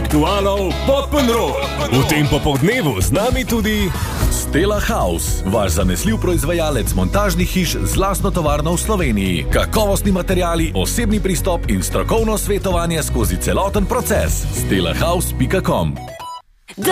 aktualov Pop'n'Roll. V tem popoldnevu z nami tudi Stella House, vaš zanesljiv proizvajalec montažnih hiš z lastno tovarno v Sloveniji. Kakovostni materiali, osebni pristop in strokovno svetovanje skozi celoten proces. stellahouse.com